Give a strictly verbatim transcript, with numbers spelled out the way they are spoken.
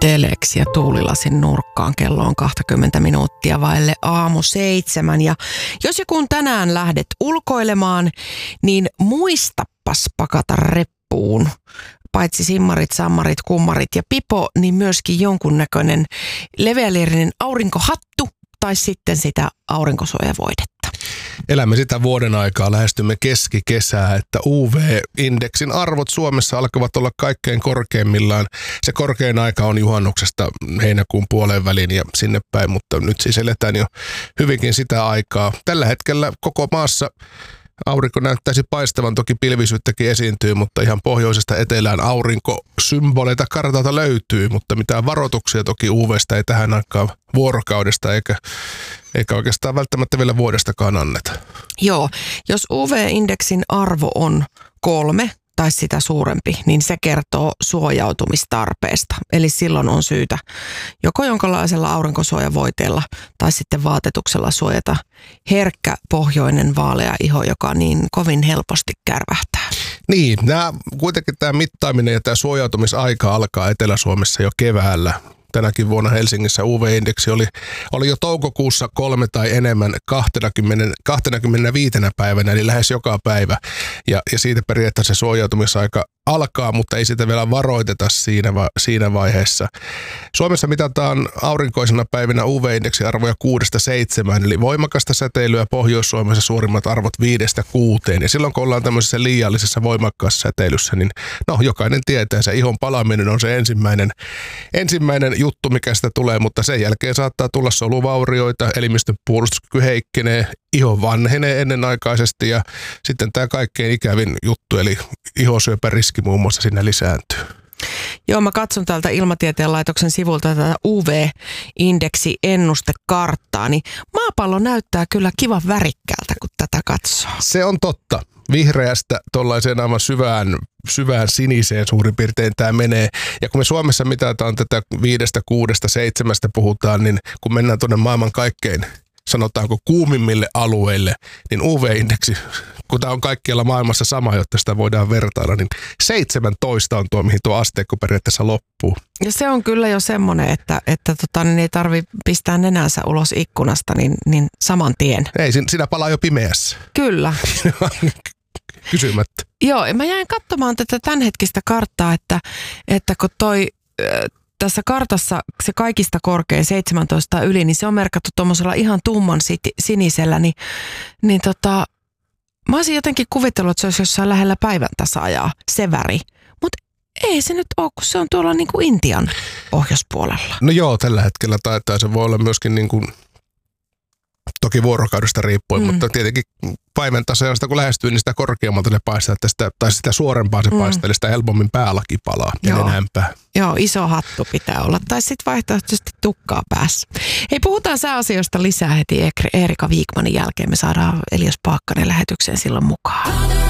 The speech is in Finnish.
teleksi ja tuulilasin nurkkaan. Kello on kaksikymmentä minuuttia vaille aamu seitsemän. Ja jos ja kun tänään lähdet ulkoilemaan, niin muistapas pakata reppuun. Paitsi simmarit, sammarit, kummarit ja pipo, niin myöskin jonkunnäköinen leveäliirinen aurinkohattu tai sitten sitä aurinkosuojavoidetta. Elämme sitä vuoden aikaa, lähestymme keskikesää, että U V-indeksin arvot Suomessa alkavat olla kaikkein korkeimmillaan. Se korkein aika on juhannuksesta heinäkuun puoleen väliin ja sinne päin, mutta nyt siis eletään jo hyvinkin sitä aikaa. Tällä hetkellä koko maassa aurinko näyttäisi paistavan, toki pilvisyyttäkin esiintyy, mutta ihan pohjoisesta etelään aurinkosymboleita kartalta löytyy, mutta mitään varoituksia toki U V:stä ei tähän aikaan vuorokaudesta eikä, eikä oikeastaan välttämättä vielä vuodestakaan anneta. Joo, jos U V-indeksin arvo on kolme tai sitä suurempi, niin se kertoo suojautumistarpeesta. Eli silloin on syytä joko jonkinlaisella aurinkosuojavoiteella tai sitten vaatetuksella suojata herkkä pohjoinen vaalea iho, joka niin kovin helposti kärvähtää. Niin, nämä, kuitenkin tämä mittaaminen ja tämä suojautumisaika alkaa Etelä-Suomessa jo keväällä. Tänäkin vuonna Helsingissä U V-indeksi oli, oli jo toukokuussa kolme tai enemmän kaksikymmentä, kaksikymmentäviisi päivänä, eli lähes joka päivä. Ja, ja siitä periaatteessa se suojautumisaika alkaa, mutta ei sitä vielä varoiteta siinä, va, siinä vaiheessa. Suomessa mitataan aurinkoisena päivinä U V-indeksiarvoja kuudesta seitsemään, eli voimakasta säteilyä Pohjois-Suomessa suurimmat arvot viidestä kuuteen. Ja silloin kun ollaan tämmöisessä liiallisessa voimakkaassa säteilyssä, niin no jokainen tietää, se ihon palaaminen on se ensimmäinen, ensimmäinen juttu, mikä sitä tulee, mutta sen jälkeen saattaa tulla soluvaurioita, elimistön puolustuskyky heikkenee, iho vanhenee ennenaikaisesti ja sitten tämä kaikkein ikävin juttu, eli ihosyöpäriski muun muassa siinä lisääntyy. Joo, mä katson täältä Ilmatieteen laitoksen sivulta tätä U V-indeksi-ennustekarttaa, niin maapallo näyttää kyllä kivan värikkäältä, kun tätä katsoo. Se on totta. Vihreästä tuollaiseen aivan syvään, syvään siniseen suurin piirtein tämä menee. Ja kun me Suomessa mitataan tätä viidestä, kuudesta, seitsemästä puhutaan, niin kun mennään tuonne maailman kaikkein, sanotaanko kuumimmille alueille, niin U V-indeksi, kun tämä on kaikkialla maailmassa sama, jotta sitä voidaan vertailla, niin seitsemäntoista on tuo, mihin tuo asteikko periaatteessa loppuu. Ja se on kyllä jo semmoinen, että, että tota, niin ei tarvitse pistää nenänsä ulos ikkunasta, niin, niin saman tien. Ei, siinä palaa jo pimeässä. Kyllä. Kysymättä. Joo, ja mä jäin katsomaan tätä tämänhetkistä karttaa, että, että kun toi... Tässä kartassa se kaikista korkein seitsemäntoista yli, niin se on merkattu tuommoisella ihan tumman sinisellä, niin, niin tota, mä olisin jotenkin kuvitellut, että se olisi jossain lähellä päivän tasaajaa, se väri. Mutta ei se nyt ole, kun se on tuolla niin kuin Intian pohjoispuolella. No joo, tällä hetkellä taitaa se voi olla myöskin niin kuin, toki vuorokaudesta riippuen, mm. mutta tietenkin päivän tasaajasta kun lähestyy, niin sitä korkeammalta ne paistaa, että sitä, tai sitä suorempaa se mm. paistaa, eli sitä helpommin päälaki palaa ja nenämpää. Joo, iso hattu pitää olla, tai sitten vaihtoehtoisesti tukkaa päässä. Hei, puhutaan sääasioista lisää heti Eerika Wikmanin jälkeen. Me saadaan Elias Paakkanen lähetykseen silloin mukaan.